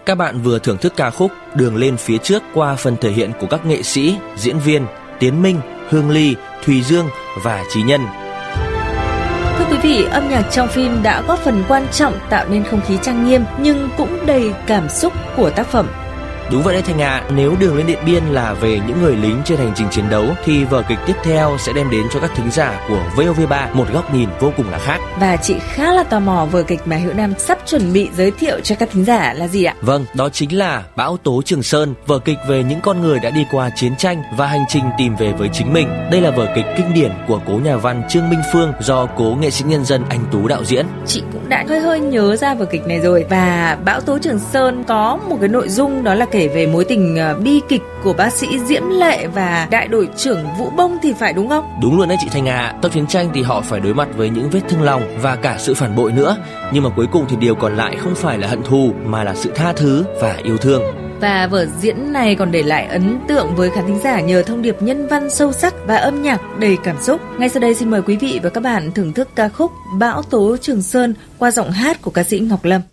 Các bạn vừa thưởng thức ca khúc Đường lên phía trước qua phần thể hiện của các nghệ sĩ, diễn viên Tiến Minh, Hương Ly, Thùy Dương và Chí Nhân. Thưa quý vị, âm nhạc trong phim đã góp phần quan trọng tạo nên không khí trang nghiêm nhưng cũng đầy cảm xúc của tác phẩm. Đúng vậy đấy Thành ạ, nếu Đường lên Điện Biên là về những người lính trên hành trình chiến đấu thì vở kịch tiếp theo sẽ đem đến cho các thính giả của VOV3 một góc nhìn vô cùng là khác. Và chị khá là tò mò vở kịch mà Hữu Nam sắp chuẩn bị giới thiệu cho các thính giả là gì ạ? Vâng, đó chính là Bão tố Trường Sơn, vở kịch về những con người đã đi qua chiến tranh và hành trình tìm về với chính mình. Đây là vở kịch kinh điển của cố nhà văn Trương Minh Phương do cố nghệ sĩ nhân dân Anh Tú đạo diễn. Chị cũng đã hơi nhớ ra vở kịch này rồi. Và Bão tố Trường Sơn có một cái nội dung đó là kể về mối tình bi kịch của bác sĩ Diễm Lệ và đại đội trưởng Vũ Bông thì phải, đúng không? Đúng luôn đấy chị Thanh Hà. Trong chiến tranh thì họ phải đối mặt với những vết thương lòng và cả sự phản bội nữa. Nhưng mà cuối cùng thì điều còn lại không phải là hận thù mà là sự tha thứ và yêu thương. Và vở diễn này còn để lại ấn tượng với khán thính giả nhờ thông điệp nhân văn sâu sắc và âm nhạc đầy cảm xúc. Ngay sau đây xin mời quý vị và các bạn thưởng thức ca khúc Bão tố Trường Sơn qua giọng hát của ca sĩ Ngọc Lâm.